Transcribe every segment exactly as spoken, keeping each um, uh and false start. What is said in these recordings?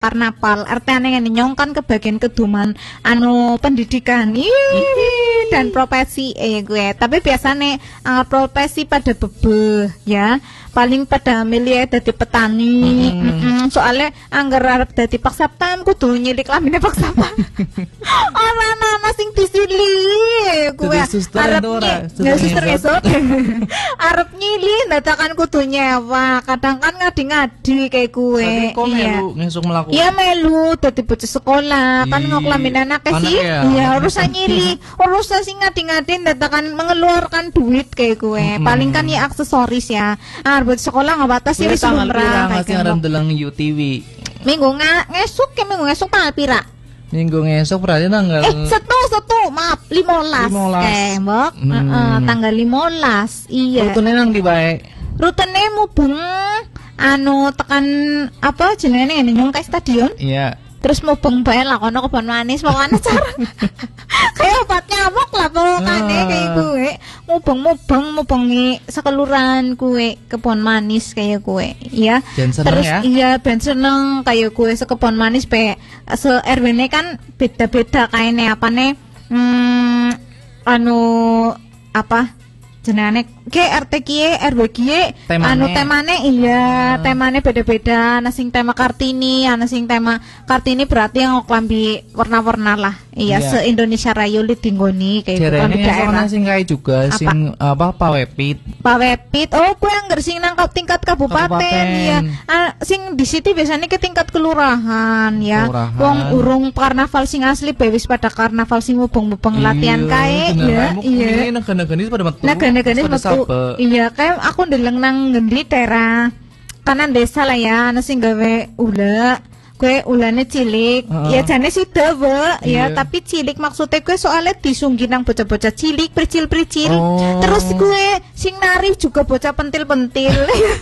karnaval R T ane ngene nyong kan kebagian keduman anu pendidikan ih, dan profesi eh gue tapi biasanya uh, profesi pada bebe ya paling pada milih dadi petani mm -hmm. soalnya anggar arep dadi paksaptan kudu nyilik lamine paksaptan ana-ana sing disili gue arep ya suster esot arep nyili dadakan kudu nyewa kadang kan ngadi-ngadi kayak gue iya ngesuk melakukan iya melu dadi bocah sekolah kan ngok lamine anak sih iya harus nyili harus sing ngadi-ngadi dadakan mengeluarkan duit kayak gue paling kan ya aksesoris ya buat sekolah nggak batas sih lumrah kayak ngaran delang U T V minggu nggak ngesuk ya minggu ngesuk tanggal pira minggu ngesuk berarti tanggal eh satu satu maaf limolas eh mbok hmm. uh, uh, tanggal limolas iya rutenya nang di bae rutenya mubeng anu tekan apa jenenge ini nyong kayak stadion iya terus mubeng bae lah kono kebon manis pokoknya cara kayak obat nyamuk lah pokoknya ah. kayak gue mubeng-mubeng mubengi sekeluran kue kebon manis kayak gue ya terus ya? iya ben seneng kayak gue sekebon manis pe se R W ne kan beda-beda kayaknya apa nih hmm, anu apa jenenge ke R T kie R W kie anu temane iya hmm. temane beda-beda ana sing tema Kartini ana sing tema Kartini berarti yang klambi warna-warna lah iya, iya. Se Indonesia Raya li dinggoni kayak gitu kan daerah sing kae juga apa? Sing apa Pawepit Pawepit oh kuwi anggar sing nang tingkat kabupaten, kabupaten. Iya ah, sing di situ biasanya ke tingkat kelurahan ya kelurahan. Wong urung karnaval sing asli bewis pada karnaval sing mubeng-mubeng latihan kae ya iya negara-negara pada metu negara-negara metu iya kayak aku ndeleng nang ngendi daerah kanan desa lah ya ana sing gawe ula kue ulane cilik uh, ya jane sih dawa iya. Ya tapi cilik maksudnya kue soalnya disunggi nang bocah-bocah cilik percil-percil oh. Terus kue sing nari juga bocah pentil-pentil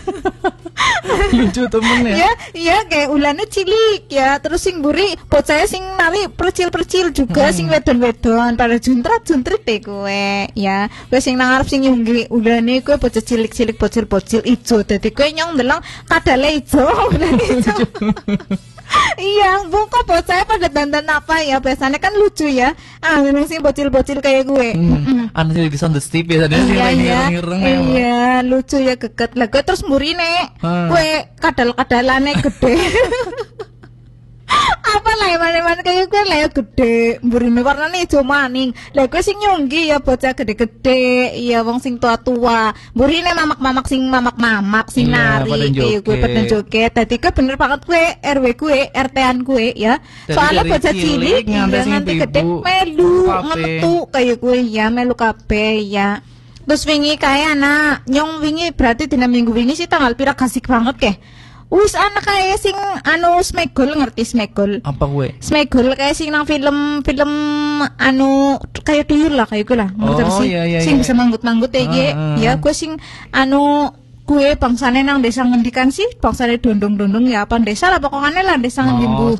lucu temen ya ya iya kayak ulane cilik ya terus sing buri bocahnya sing nari percil-percil juga hmm. Sing wedon-wedon pada juntrat-juntrit deh kue ya kue sing nang arep sing nyunggi ulane kue bocah cilik-cilik bocil-bocil ijo dadi kue nyong ndeleng kadale ijo ulane ijo iya, buka bocahnya pada dandan apa ya? Biasanya kan lucu ya. Ah, memang sih bocil-bocil kayak gue. Hmm. Anak sih di sound Steve ya tadi iya, iya, iya, lucu ya geget lah. Gue terus murine, hmm. Gue kadal-kadalane gede. Apa lah mana-mana kayak gue lah ya gede mburine warnane ijo maning lah gue sing nyunggi ya bocah gede-gede iya wong sing tua-tua mburine mamak-mamak sing mamak-mamak sing iya, nari kayak gue pada joget tadi gue bener banget gue R W gue R T-an gue ya soalnya bocah cilik iya nganti gede melu ngetu kayak gue ya melu kabeh ya terus wingi kayak anak nyong wingi berarti dina minggu wingi sih tanggal pira kasih banget ke wis anak kayak sing anu Smegol ngerti Smegol apa gue Smegol kayak sing nang film film anu kayak tuyul lah kayak gue lah ngerti oh, sih iya, iya, sing iya. bisa manggut-manggut ya uh, uh. Ya gue sing anu gue bangsane nang desa ngendikan sih bangsane dondong-dondong ya apa desa lah pokoknya lah desa ngendimbu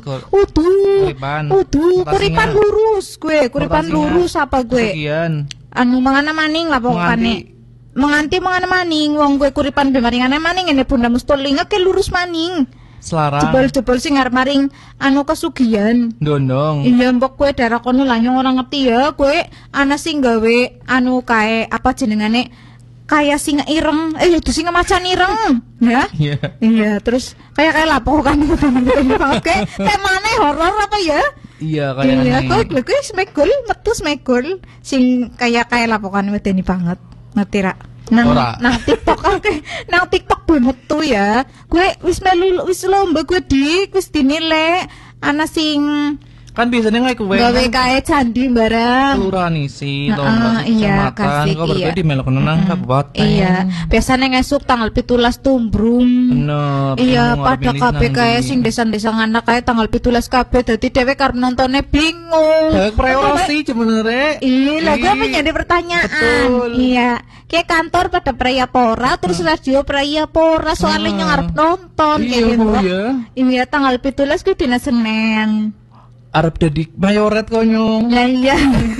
utuh utuh kuripan lurus gue kuripan lurus apa gue sekian anu mangana maning lah pokoknya menganti mengana maning wong gue kuripan bemaringane maning ini bunda mustolinga ke lurus maning selarang jebol-jebol sing arep maring anu kesugihan dondong iya mbok gue daerah kono lanyong orang ngerti ya gue ana sing gawe anu kae apa jenengane kayak singa ireng eh itu singa macan ireng ya iya yeah. Iya terus kayak kayak lapo kan banget kayak temane horor apa ya iya kayak iya kok gue Smegol metu Smegol sing kayak kayak lapokan medeni banget ngerti ra nang Ora. Nang TikTok oke okay. Nang TikTok banget tuh ya gue wis melu wis lomba gue dik wis dinilai ana sing kan biasanya nggak kue gawe kae candi barang kelurahan isi lomba iya kasih iya berarti di melok nang kabupaten iya biasanya ngesuk tanggal pitulas tumbrung bener iya pada kabeh kae sing desa-desa anak kae tanggal pitulas kabeh dadi dhewe karep nontone bingung dewek priority sebenarnya iya lagi apa jadi pertanyaan betul. Iya kayak kantor pada Prayapora terus hmm. Radio Prayapora soalnya hmm. ngarep nonton iya, kayak gitu iya. Iya tanggal pitulas kuwi dina Senin Arab jadi mayoret konyong. Ya iya.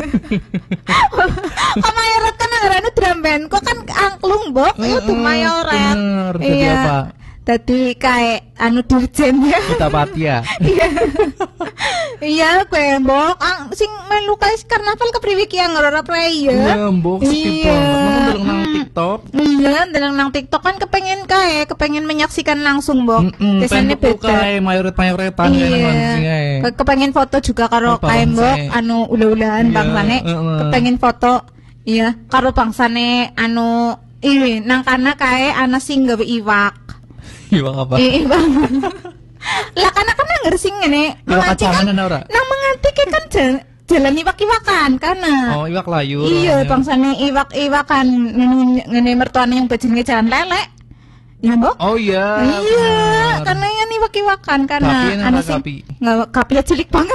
Kok mayoret kan ngarane drum band, kok kan angklung, Bok. Itu mayoret. Bener, jadi iya. apa? Dadi kae anu dirjen ya. Utapati ya. Iya. Iya, kowe mbok ang sing melu kae karnaval kepriwe ki ngora play ya. Iya, mbok skip banget nang nang TikTok. Iya, ndeleng nang TikTok kan kepengen kae, kepengen menyaksikan langsung, Mbok. Biasane beda. Kae mayoritas-mayoritas iya. Kepengen foto juga karo kae, Mbok, anu ula-ulahan bangsane. Kepengen foto iya karo bangsane anu iki nang kana kae ana sing gawe iwak. Iwak apa? Iwak. Lah kana kan nang sing ngene. Iwak kacangan ora? Nang menganti kan jalan iwak-iwakan kana. Oh, iwak layur. Iya, bangsane iwak-iwakan ngene mertuane yang bajinge jalan lelek. Ya, Mbok? Oh iya. Iya, karena yang iwak-iwakan kana ana sing enggak kapi cilik banget.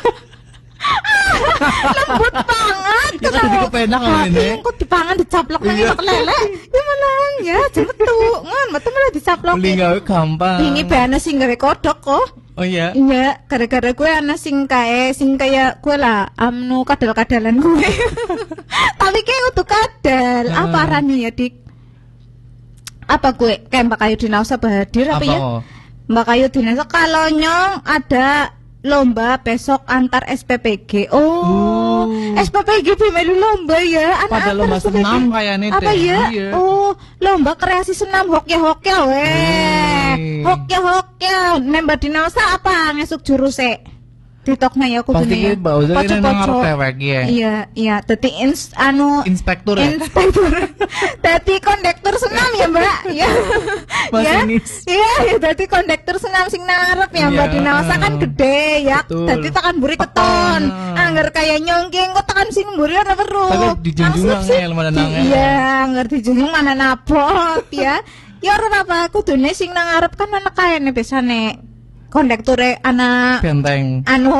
Lembut banget. Ya kan jadi kepenak kan ini. Kok dipangan dicaplok nang iwak lele. Ya malah ya cemetu. Ngon, metu malah dicaplok. Beli gawe gampang. Ini bana sing gawe kodok kok. Oh iya. Iya, gara-gara gue ana sing kae sing kayak gue lah amnu kadal-kadalan gue. Tapi kayak untuk kadal. Apa arane ya, Dik? Apa gue kayak Mbak Kayu Dinausa Bahadir apa, apa ya? Oh. Mbak Kayu Dinausa kalau nyong ada lomba besok antar S P P G. Oh, uh. S P P G melu lomba ya. Anak pada lomba senam kayaknya apa ya? Iya. Oh, lomba kreasi senam hoki-hoki weh. Hey. Hoki-hoki. Nembak Dinausa apa ngesuk juruse? TikToknya ya kudune. Pasti ki bau jadi nang arep tewek ya. Iya, iya. Dadi ins anu inspektur ya. Inspektur. Dadi kondektur senam ya, Mbak. Ya. Masinis. Iya, ya dadi kondektur senam sing narep ya, Mbak. Dinausa kan gede ya. Dadi tekan mburi keton. Angger kaya nyongking kok tekan sing mburi ora weruh. Tapi dijunjung ngel mana nang. Iya, angger dijunjung mana napot ya. Ya ora apa kudune sing nang ngarep kan anak kaene biasane. Kondekture anak benteng anu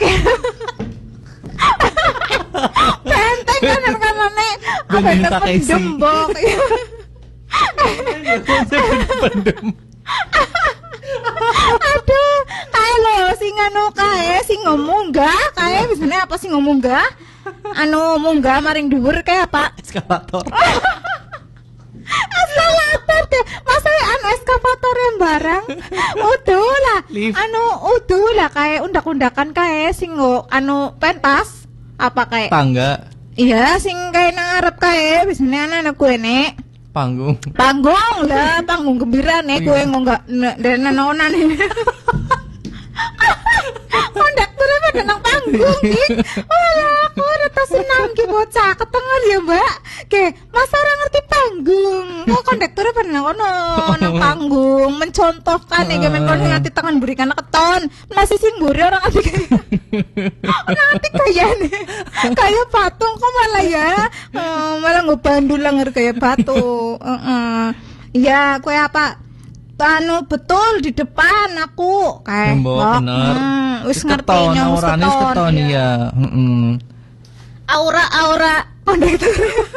benteng kanan kanane apa itu pendembok aduh kae lo sing anu kae sing ngomong gak kae biasanya apa sih ngomong gak anu munggah maring dhuwur kae apa eskalator. Eskalator deh, masa anu eskavator yang barang, udah lah, anu udah lah kayak undak-undakan kayak sing anu pentas apa kayak tangga, iya sing kayak nangarep kayak biasanya anak-anak gue nek panggung, panggung lah panggung gembira nek gue nggak dan nanonan nih. Kondekturnya pada nang panggung dik. Walah aku udah tas senam ki bocah ketengah ya mbak. Ke masa orang ngerti panggung. Oh kondekturnya pada nang ono nang panggung mencontohkan ya gamen kon nganti tangan burikan keton. Masih sing buri orang nganti kayak nanti kayak nih kayak patung kok malah ya. Uh, malah nggak bandul langer kayak batu. Uh -uh. Ya kue apa? Anu betul di depan aku kayak mbok bener hmm, wis ngerti nyong aurane keton ya heeh aura-aura kondektur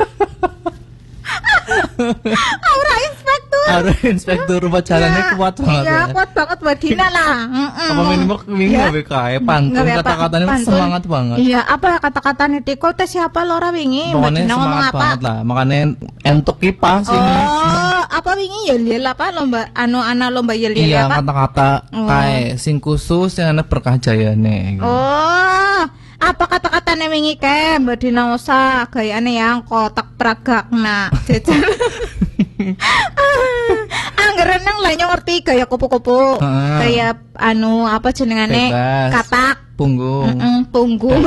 aura inspektur aura inspektur pacarannya ya, kuat banget iya, ya kuat banget buat Dina lah heeh apa minimal wingi gawe kae pantun kata-katanya semangat banget iya apa kata-katanya Tiko teh siapa Lora wingi Mbak Dina ngomong apa banget lah makanya entuk kipas oh, ini oh apa wingi yel-yel apa lomba anu ana lomba yel-yel iya, apa kata-kata oh. kae sing khusus yang ana berkahjayane gitu. Oh apa kata-katanya wingi kae Mbak Dinausa gayane yang kotak pragakna jajan anggaran nang lainnya ngerti gaya kupu-kupu uh, kayak anu apa jenengane katak punggung mm -mm, punggung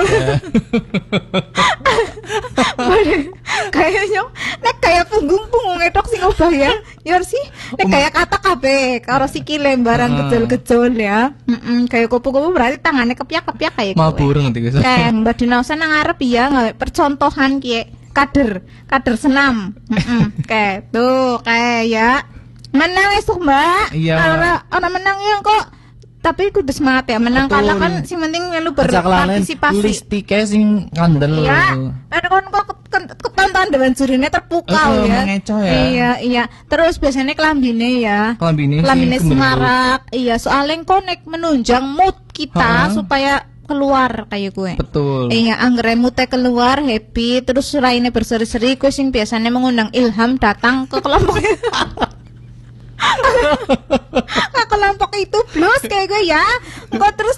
kayaknya nek kayak punggung punggung etok sing obah ya ya sih nek kayak katak kabeh karo sikile barang kecil-kecil ya mm kayak kupu-kupu berarti tangannya kepiak-kepiak kayak mabur ngerti guys kayak Mbak Dinausa nang arep ya nggak percontohan kiye kader kader senam kayak tuh kayak ya menang esok Mbak iya orang orang menang yang kok tapi kudu semangat ya menang kalah kan sing penting lu berpartisipasi listike sing ngandel iya kan kok ketonton dewan jurine terpukau ya. ya iya iya terus biasanya kelambine ya kelambine kelambine semarak iya soalnya konek menunjang mood kita ha? Supaya keluar kayak gue. Betul. Iya, anggeremu teh keluar happy, terus raine berseri-seri, gue sing biasanya mengundang ilham datang ke kelompok. Kelompok itu plus kayak gue ya. Kok terus